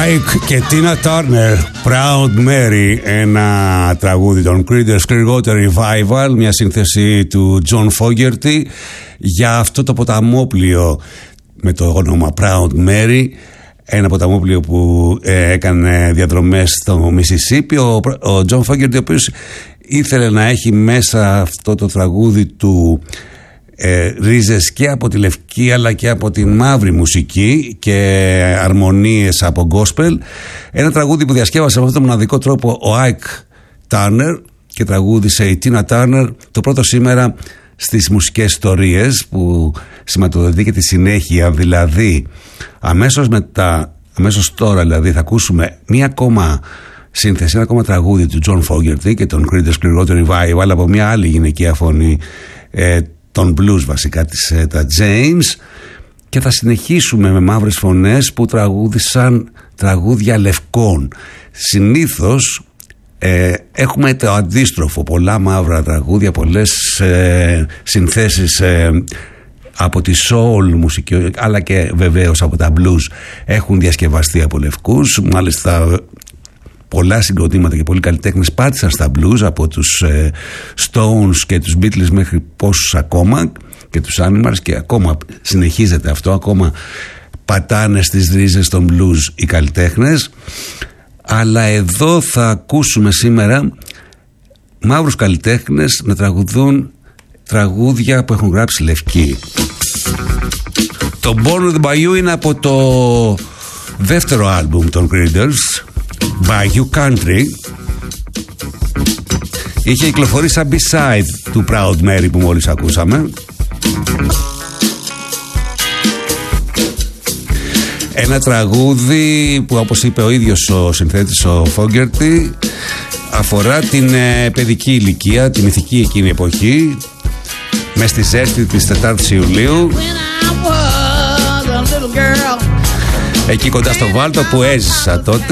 Ike και Tina Turner, Proud Mary, ένα τραγούδι των Creedence Clearwater Revival, μια σύνθεση του John Fogerty για αυτό το ποταμόπλιο με το όνομα Proud Mary, ένα ποταμόπλιο που έκανε διαδρομές στο Μισισίπι. Ο John Fogerty, ο οποίος ήθελε να έχει μέσα αυτό το τραγούδι του ρίζες και από τη λευκή αλλά και από τη μαύρη μουσική και αρμονίες από gospel. Ένα τραγούδι που διασκεύασε με αυτόν τον μοναδικό τρόπο ο Ike Turner και τραγούδισε η Tina Turner, το πρώτο σήμερα στις μουσικές ιστορίες, που σηματοδοτεί και τη συνέχεια. Δηλαδή αμέσως τώρα δηλαδή θα ακούσουμε μία ακόμα σύνθεση, ένα ακόμα τραγούδι του John Fogerty και των Creedence Clearwater Revival από μια άλλη γυναικεία φωνή, των blues βασικά, τα James, και θα συνεχίσουμε με μαύρες φωνές που τραγούδισαν τραγούδια λευκών. Συνήθως έχουμε το αντίστροφο, πολλά μαύρα τραγούδια, πολλές συνθέσεις από τη soul μουσική αλλά και βεβαίως από τα blues έχουν διασκευαστεί από λευκούς. Μάλιστα πολλά συγκροτήματα και πολλοί καλλιτέχνες πάτησαν στα blues, από τους Stones και τους Beatles μέχρι πόσους ακόμα, και τους Animals, και ακόμα συνεχίζεται αυτό, ακόμα πατάνε στις ρίζες των blues οι καλλιτέχνες. Αλλά εδώ θα ακούσουμε σήμερα μαύρους καλλιτέχνες να τραγουδούν τραγούδια που έχουν γράψει λευκοί. Το Born on the Bayou είναι από το δεύτερο άλμπουμ των Creedence, Bayou Country. Είχε κυκλοφορήσει σαν B-side του Proud Mary που μόλις ακούσαμε. Ένα τραγούδι που, όπως είπε ο ίδιος ο συνθέτης ο Fogerty, αφορά την παιδική ηλικία, τη μυθική εκείνη εποχή, μες στη ζέστη της 4ης Ιουλίου, εκεί κοντά στο Βάλτο που έζησα τότε.